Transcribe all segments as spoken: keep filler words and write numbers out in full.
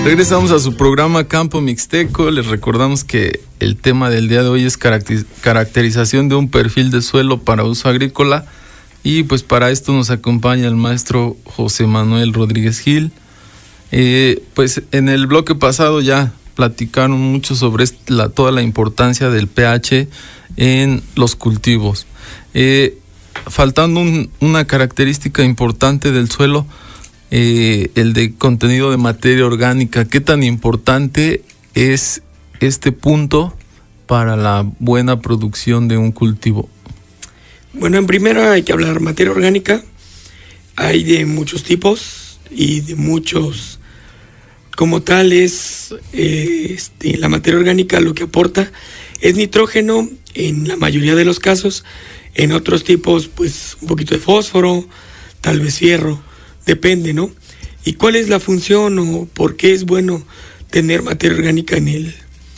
Regresamos a su programa Campo Mixteco. Les recordamos que el tema del día de hoy es caracter- caracterización de un perfil de suelo para uso agrícola, y pues para esto nos acompaña el maestro José Manuel Rodríguez Gil. Eh, pues en el bloque pasado ya platicaron mucho sobre la, toda la importancia del pH en los cultivos. Eh, faltando un, una característica importante del suelo, Eh, el de contenido de materia orgánica. ¿Qué tan importante es este punto para la buena producción de un cultivo? Bueno, en primera hay que hablar materia orgánica. Hay de muchos tipos y de muchos, como tal es eh, este, la materia orgánica lo que aporta es nitrógeno en la mayoría de los casos. En otros tipos pues un poquito de fósforo, tal vez fierro. Depende, ¿no? ¿Y cuál es la función o por qué es bueno tener materia orgánica en el,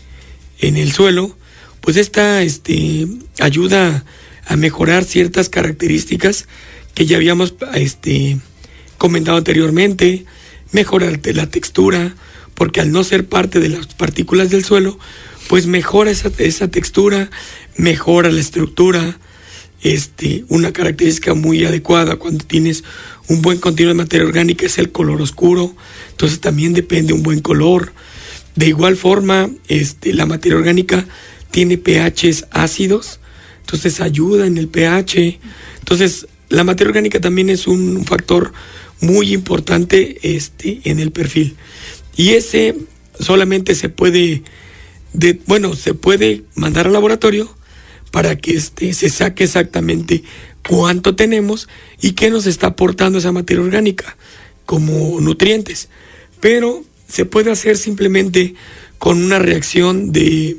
en el suelo? Pues esta este, ayuda a mejorar ciertas características que ya habíamos este, comentado anteriormente, mejorar la textura, porque al no ser parte de las partículas del suelo, pues mejora esa, esa textura, mejora la estructura. Este, una característica muy adecuada cuando tienes un buen contenido de materia orgánica es el color oscuro, entonces también depende un buen color. De igual forma, este, la materia orgánica tiene pHs ácidos, entonces ayuda en el pH. Entonces, la materia orgánica también es un factor muy importante este, en el perfil. Y ese solamente se puede, de, bueno, se puede mandar al laboratorio para que este, se saque exactamente cuánto tenemos y qué nos está aportando esa materia orgánica como nutrientes. Pero se puede hacer simplemente con una reacción de,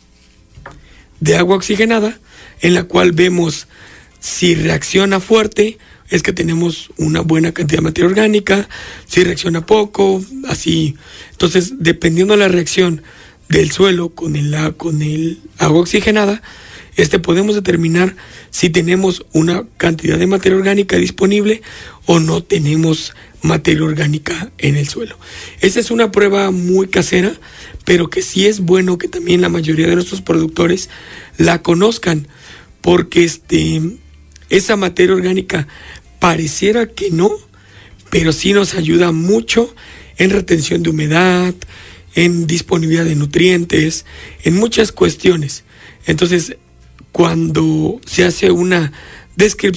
de agua oxigenada, en la cual vemos si reacciona fuerte, es que tenemos una buena cantidad de materia orgánica, si reacciona poco, así. Entonces, dependiendo de la reacción del suelo con el, con el agua oxigenada, Este podemos determinar si tenemos una cantidad de materia orgánica disponible o no tenemos materia orgánica en el suelo. Esa es una prueba muy casera, pero que sí es bueno que también la mayoría de nuestros productores la conozcan, porque este, esa materia orgánica pareciera que no, pero sí nos ayuda mucho en retención de humedad, en disponibilidad de nutrientes, en muchas cuestiones. Entonces, cuando se hace una descripción